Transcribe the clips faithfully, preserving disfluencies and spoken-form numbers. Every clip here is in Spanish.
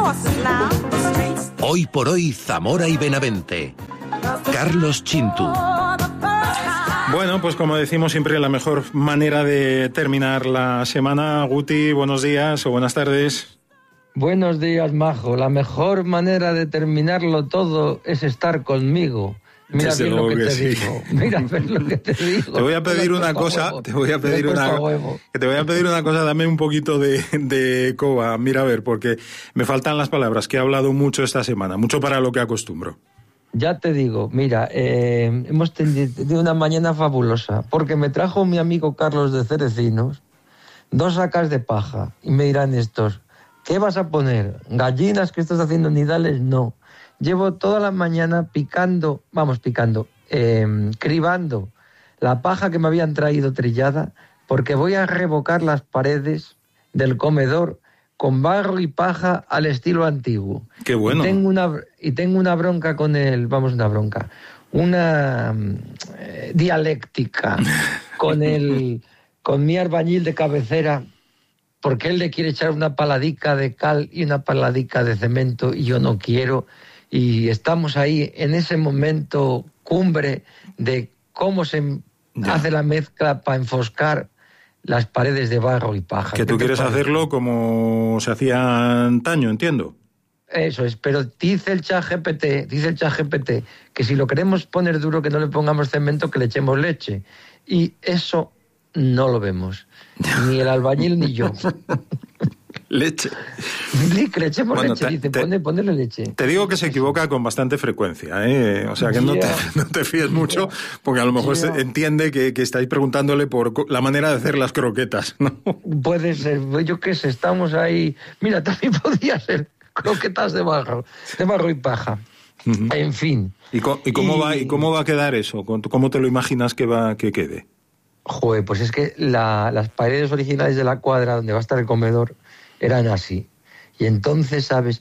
Hoy por hoy, Zamora y Benavente. Carlos Chintu. Bueno, pues como decimos siempre, la mejor manera de terminar la semana. Guti, buenos días o buenas tardes. Buenos días, Majo. La mejor manera de terminarlo todo es estar conmigo. Mira bien lo que te sí. digo. Mira bien lo que te digo. Te voy a pedir una cosa, te voy a pedir una que te voy a pedir una cosa, dame un poquito de, de coba. Mira a ver, porque me faltan las palabras, que he hablado mucho esta semana, mucho para lo que acostumbro. Ya te digo, mira, eh, hemos tenido una mañana fabulosa, porque me trajo mi amigo Carlos de Cerecinos dos sacas de paja, y me dirán estos, ¿qué vas a poner? ¿Gallinas que estás haciendo nidales? No. Llevo toda la mañana picando, vamos, picando, eh, cribando la paja que me habían traído trillada, porque voy a revocar las paredes del comedor con barro y paja al estilo antiguo. ¡Qué bueno! Y tengo una, y tengo una bronca con el, vamos, una bronca, una eh, dialéctica con el, con mi albañil de cabecera, porque él le quiere echar una paladica de cal y una paladica de cemento y yo no quiero, y estamos ahí en ese momento cumbre de cómo se ya. hace la mezcla para enfoscar las paredes de barro y paja. Que tú quieres parece? hacerlo como se hacía antaño, entiendo. Eso es, pero dice el ChatGPT, dice el ChatGPT que si lo queremos poner duro, que no le pongamos cemento, que le echemos leche. Y eso no lo vemos. Ni el albañil ni yo. Leche. Sí, que le echemos bueno, leche, te, dice, te, pone, ponerle leche. Te digo que se equivoca con bastante frecuencia, ¿eh? O sea, que yeah. no, te, no te fíes mucho, porque a lo mejor yeah. entiende que, que estáis preguntándole por la manera de hacer las croquetas, ¿no? Puede ser, yo qué sé, estamos ahí... Mira, también podría ser croquetas de barro, de barro y paja. Uh-huh. En fin. ¿Y, co- y, cómo y... Va, ¿Y cómo va a quedar eso? ¿Cómo te lo imaginas que va que quede? Joder, pues es que la, las paredes originales de la cuadra donde va a estar el comedor eran así. Y entonces, ¿sabes?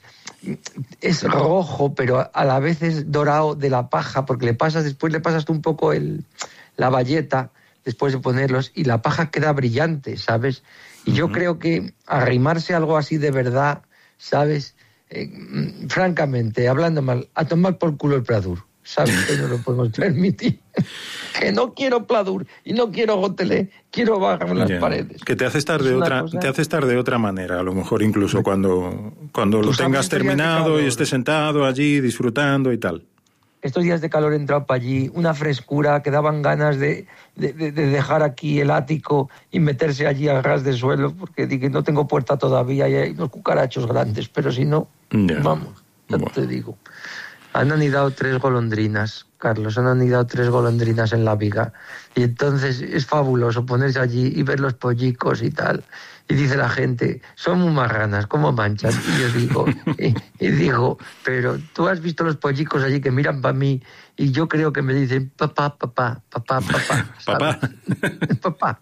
Es rojo, pero a la vez es dorado de la paja, porque le pasas, después le pasas tú un poco el, la bayeta, después de ponerlos, y la paja queda brillante, ¿sabes? Y yo uh-huh. creo que arrimarse algo así de verdad, ¿sabes? Eh, francamente, hablando mal, a tomar por culo el Pladur, ¿sabes? Que no lo podemos permitir. Que no quiero Pladur y no quiero Gotelé, quiero bajar las yeah. paredes. Que te hace estar de otra, cosa... te hace estar de otra manera, a lo mejor incluso cuando, cuando lo tengas terminado y estés sentado allí disfrutando y tal. Estos días de calor he entrado para allí, una frescura que daban ganas de, de, de, de dejar aquí el ático y meterse allí a ras de suelo, porque dije, no tengo puerta todavía y hay unos cucarachos grandes, pero si no, yeah. vamos, ya bueno. te digo. Han anidado tres golondrinas, Carlos, han anidado tres golondrinas en la viga. Y entonces es fabuloso ponerse allí y ver los pollicos y tal. Y dice la gente, son muy marranas, ¿cómo manchan? Y yo digo, y, y digo, pero tú has visto los pollicos allí que miran para mí y yo creo que me dicen, papá, papá, papá, papá. Papá. Papá.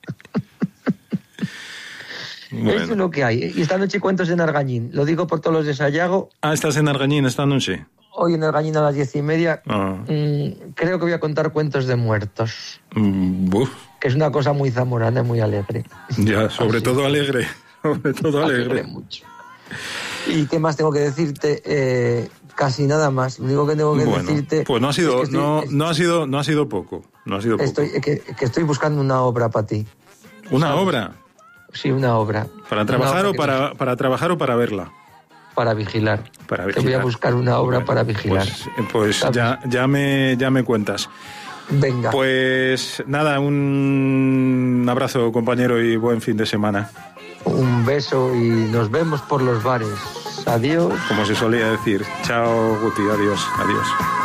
Bueno. Eso es lo que hay. Y esta noche cuentos en Argañín. Lo digo por todos los de Sayago. Ah, ¿estás en Argañín esta noche? Hoy en Argañín a las diez y media, ah. mmm, creo que voy a contar cuentos de muertos. Mm, que es una cosa muy zamorana, muy alegre. Ya, sobre Así todo que... alegre. Sobre todo alegre. alegre mucho. ¿Y qué más tengo que decirte? Eh, casi nada más. Lo único que tengo que bueno, decirte... Pues no ha sido, es que estoy, no, es... no ha sido, no ha sido poco. No ha sido poco. Estoy, que, que estoy buscando una obra para ti. ¿Una ¿sabes? obra? Sí, una obra. ¿Para trabajar obra o para, me... para trabajar o para verla? Para vigilar. Para vigilar. Te voy a buscar una obra bueno, para vigilar. Pues, pues ya, ya, me, ya me cuentas. Venga. Pues nada, un abrazo, compañero, y buen fin de semana. Un beso y nos vemos por los bares. Adiós. Como se solía decir. Chao, Guti. Adiós. Adiós.